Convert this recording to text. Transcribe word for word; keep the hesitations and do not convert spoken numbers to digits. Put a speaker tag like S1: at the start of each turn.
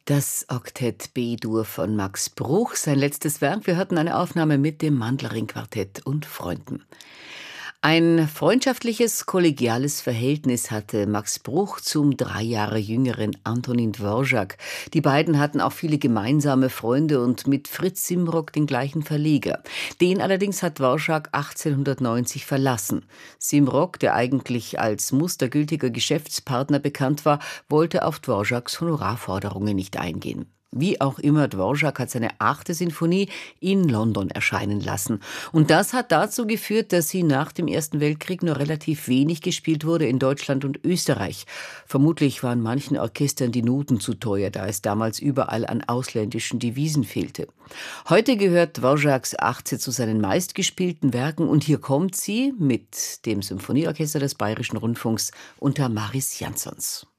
S1: Das Oktett B-Dur von Max Bruch, sein letztes Werk. Wir hörten eine Aufnahme mit dem Mandlring-Quartett und Freunden. Ein freundschaftliches, kollegiales Verhältnis hatte Max Bruch zum drei Jahre jüngeren Antonín Dvořák. Die beiden hatten auch viele gemeinsame Freunde und mit Fritz Simrock den gleichen Verleger. Den allerdings hat Dvořák achtzehnhundertneunzig verlassen. Simrock, der eigentlich als mustergültiger Geschäftspartner bekannt war, wollte auf Dvořáks Honorarforderungen nicht eingehen. Wie auch immer, Dvořák hat seine achte Sinfonie in London erscheinen lassen. Und das hat dazu geführt, dass sie nach dem Ersten Weltkrieg nur relativ wenig gespielt wurde in Deutschland und Österreich. Vermutlich waren manchen Orchestern die Noten zu teuer, da es damals überall an ausländischen Devisen fehlte. Heute gehört Dvořáks Achte zu seinen meistgespielten Werken und hier kommt sie mit dem Symphonieorchester des Bayerischen Rundfunks unter Maris Jansons.